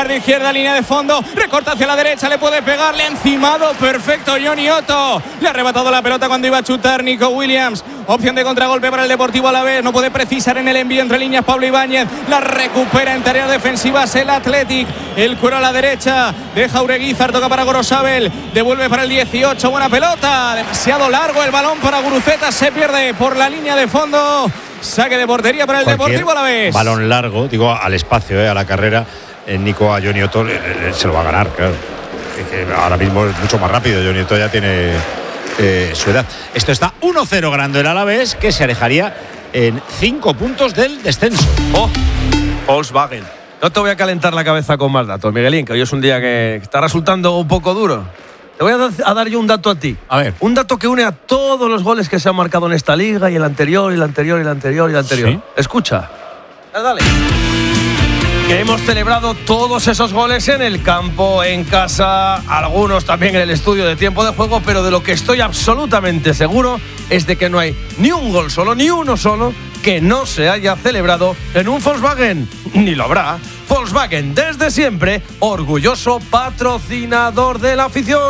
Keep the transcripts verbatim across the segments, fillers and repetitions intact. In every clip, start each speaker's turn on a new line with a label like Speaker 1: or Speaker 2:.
Speaker 1: tirar de izquierda, línea de fondo, recorta hacia la derecha, le puede pegar, le ha encimado, perfecto Johnny Otto, le ha arrebatado la pelota cuando iba a chutar Nico Williams, opción de contragolpe para el Deportivo Alavés, no puede precisar en el envío entre líneas Pablo Ibáñez, la recupera en tarea defensiva el Athletic, el cuero a la derecha, deja Ureguizar, toca para Gorosabel, devuelve para el dieciocho, buena pelota, demasiado largo el balón para Guruceta, se pierde por la línea de fondo, saque de portería para el
Speaker 2: Cualquier
Speaker 1: Deportivo Alavés.
Speaker 2: Balón largo, digo al espacio, eh, a la carrera, eh, Nico a Johnny Otto eh, eh, se lo va a ganar, claro. Es que ahora mismo es mucho más rápido, Johnny Otto ya tiene eh, su edad. Esto está uno cero ganando el Alavés, que se alejaría en cinco puntos del descenso.
Speaker 3: Oh, Volkswagen. No te voy a calentar la cabeza con más datos, Miguelín, que hoy es un día que está resultando un poco duro. Te voy a, da- a dar yo un dato a ti.
Speaker 2: A ver.
Speaker 3: Un dato que une a todos los goles que se han marcado en esta liga y el anterior, y el anterior, y el anterior, y el anterior.
Speaker 2: ¿Sí?
Speaker 3: Escucha. Dale. Que hemos celebrado todos esos goles en el campo, en casa, algunos también en el estudio de tiempo de juego, pero de lo que estoy absolutamente seguro es de que no hay ni un gol solo, ni uno solo, que no se haya celebrado en un Volkswagen. Ni lo habrá. Volkswagen, desde siempre, orgulloso patrocinador de la afición.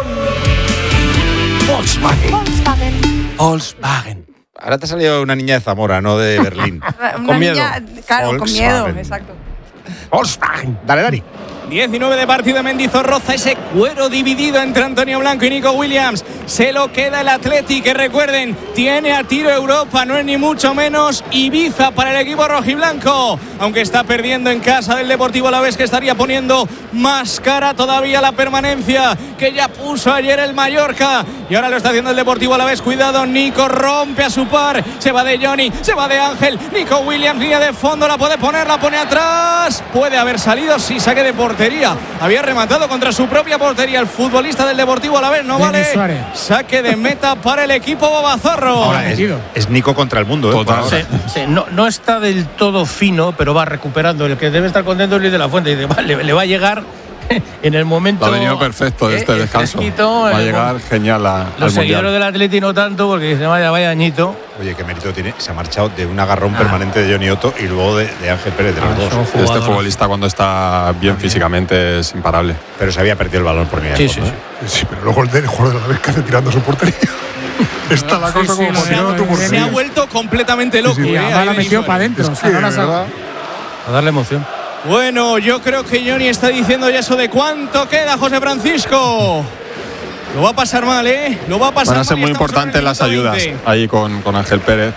Speaker 3: Volkswagen.
Speaker 4: Volkswagen.
Speaker 3: Volkswagen.
Speaker 2: Ahora te ha salido una niña de Zamora, no de Berlín.
Speaker 4: Una
Speaker 3: Con miedo.
Speaker 4: niña, claro, con
Speaker 2: Volkswagen.
Speaker 4: miedo, exacto.
Speaker 3: Volkswagen.
Speaker 2: Dale, Dani.
Speaker 1: diecinueve de partido de Mendizorroza, ese cuero dividido entre Antonio Blanco y Nico Williams. Se lo queda el Athletic, que recuerden, tiene a tiro Europa, no es ni mucho menos Ibiza para el equipo rojiblanco. Aunque está perdiendo en casa del Deportivo Alavés, que estaría poniendo más cara todavía la permanencia que ya puso ayer el Mallorca. Y ahora lo está haciendo el Deportivo Alavés. Cuidado, Nico rompe a su par. Se va de Johnny, se va de Ángel. Nico Williams, línea de fondo, la puede poner, la pone atrás. Puede haber salido, sí, saque de portería. Había rematado contra su propia portería el futbolista del Deportivo Alavés. No
Speaker 5: Denis
Speaker 1: vale.
Speaker 5: Suárez.
Speaker 1: Saque de meta para el equipo Bobazorro.
Speaker 2: Ahora es, es Nico contra el mundo, ¿eh?
Speaker 6: Total.
Speaker 2: Por ahora.
Speaker 6: Sí, sí, no, no está del todo fino, pero va recuperando. El que debe estar contento es Luis de la Fuente. Dice, vale, le va a llegar en el momento.
Speaker 7: Ha venido perfecto de este
Speaker 6: eh,
Speaker 7: descanso.
Speaker 6: fresquito,
Speaker 7: Va a
Speaker 6: el-
Speaker 7: llegar genial a,
Speaker 6: Los
Speaker 7: al
Speaker 6: seguidores
Speaker 7: Mundial.
Speaker 6: del Atleti no tanto, porque dicen, vaya, vaya añito.
Speaker 2: Oye, qué mérito tiene. Se ha marchado de un agarrón
Speaker 6: Ah.
Speaker 2: permanente de Johnny Otto y luego de, de Ángel Pérez, de los
Speaker 6: Ah,
Speaker 2: dos.
Speaker 6: son
Speaker 7: Este
Speaker 6: jugadores.
Speaker 7: futbolista cuando está bien físicamente es imparable.
Speaker 2: Pero se había perdido el balón por mi
Speaker 6: Sí, sí, sí.
Speaker 8: Sí, pero luego el del jugador de la vez que hace tirando su portería. Está la
Speaker 5: Sí,
Speaker 8: cosa
Speaker 5: sí,
Speaker 8: como
Speaker 5: lo
Speaker 8: para tirar
Speaker 5: de-
Speaker 8: a tu
Speaker 5: de-
Speaker 1: Se ha
Speaker 8: portería.
Speaker 1: vuelto completamente loco.
Speaker 5: Y
Speaker 1: eh,
Speaker 5: además
Speaker 1: ahí
Speaker 5: la
Speaker 1: Denis
Speaker 5: metió
Speaker 1: Suárez.
Speaker 5: para adentro.
Speaker 8: Es
Speaker 5: o sea,
Speaker 8: que,
Speaker 5: no la
Speaker 8: de
Speaker 5: saca.
Speaker 8: verdad,
Speaker 6: A darle emoción.
Speaker 1: Bueno, yo creo que Johnny está diciendo ya eso de cuánto queda, José Francisco. Lo va a pasar mal, ¿eh? Lo va a pasar
Speaker 7: Van a ser
Speaker 1: mal y
Speaker 7: muy
Speaker 1: estamos
Speaker 7: importantes
Speaker 1: en el
Speaker 7: las
Speaker 1: minuto
Speaker 7: ayudas
Speaker 1: veinte.
Speaker 7: ahí con, con Ángel Pérez,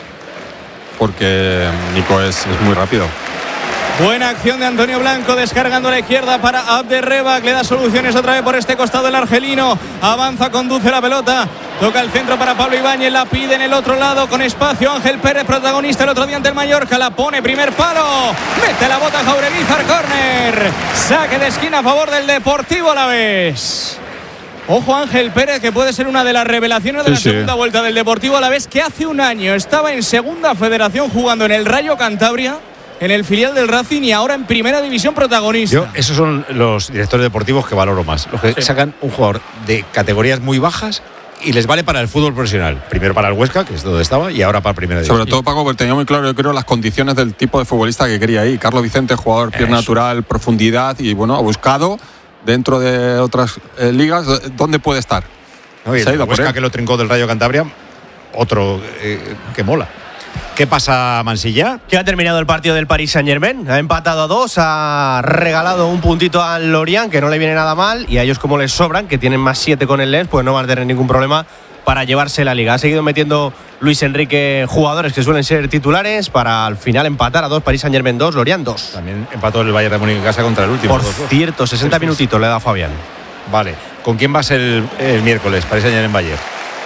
Speaker 7: porque Nico es, es muy rápido.
Speaker 1: Buena acción de Antonio Blanco, descargando a la izquierda para Abderreba, que le da soluciones otra vez por este costado el argelino. Avanza, conduce la pelota, toca el centro para Pablo Ibáñez, la pide en el otro lado con espacio. Ángel Pérez, protagonista el otro día ante el Mallorca, la pone, primer palo, mete la bota Jaureguizar, córner, saque de esquina a favor del Deportivo Alavés. Ojo Ángel Pérez, que puede ser una de las revelaciones de
Speaker 7: Sí,
Speaker 1: la
Speaker 7: sí.
Speaker 1: segunda vuelta del Deportivo Alavés, que hace un año estaba en segunda federación jugando en el Rayo Cantabria, en el filial del Racing, y ahora en primera división protagonista.
Speaker 2: Yo, esos son los directores deportivos que valoro más. Los que
Speaker 6: Sí.
Speaker 2: sacan un jugador de categorías muy bajas y les vale para el fútbol profesional. Primero para el Huesca, que es donde estaba, y ahora para primera división.
Speaker 7: Sobre todo, Paco, porque tenía muy claro, yo creo, las condiciones del tipo de futbolista que quería ahí. Carlos Vicente, jugador pierna
Speaker 2: Eso.
Speaker 7: natural, profundidad, y bueno, ha buscado dentro de otras eh, ligas dónde puede estar.
Speaker 2: ¿No? Y
Speaker 7: Se ha
Speaker 2: el
Speaker 7: ido por
Speaker 2: Huesca,
Speaker 7: él.
Speaker 2: que lo trincó del Rayo Cantabria, otro eh, que mola. ¿Qué pasa, Mansilla?
Speaker 9: Que ha terminado el partido del Paris Saint-Germain, ha empatado a dos, ha regalado un puntito al Lorient, que no le viene nada mal, y a ellos, como les sobran, que tienen más siete con el Lens, pues no van a tener ningún problema para llevarse la liga. Ha seguido metiendo Luis Enrique jugadores que suelen ser titulares para al final empatar a dos, Paris Saint-Germain dos, Lorient dos.
Speaker 2: También empató el Bayern de Múnich en casa contra el último.
Speaker 9: Por
Speaker 2: dos dos.
Speaker 9: cierto, sesenta minutitos le da Fabián.
Speaker 2: Vale. ¿Con quién vas el, el miércoles? Paris Saint-Germain en Bayern.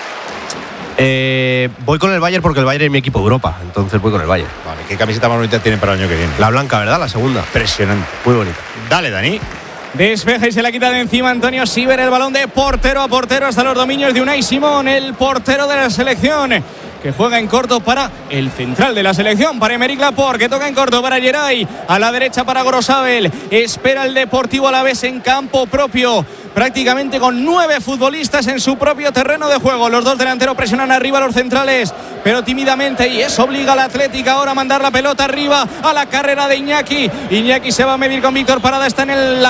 Speaker 9: Eh, voy con el Bayern porque el Bayern es mi equipo de Europa, entonces voy con el Bayern.
Speaker 2: Vale. ¿Qué camiseta más bonita tienen para el año que viene?
Speaker 9: La blanca, ¿verdad? La segunda.
Speaker 2: Impresionante.
Speaker 9: Muy bonita.
Speaker 2: Dale, Dani.
Speaker 1: Despeja y se la quita de encima Antonio Siver, el balón de portero a portero hasta los dominios de Unai Simón, el portero de la selección, que juega en corto para el central de la selección, para Aymeric Laporte, que toca en corto para Geray, a la derecha para Gorosabel, espera el Deportivo Alavés en campo propio, prácticamente con nueve futbolistas en su propio terreno de juego. Los dos delanteros presionan arriba a los centrales, pero tímidamente, y eso obliga al Atlético ahora a mandar la pelota arriba a la carrera de Iñaki. Iñaki se va a medir con Víctor Parada, está en el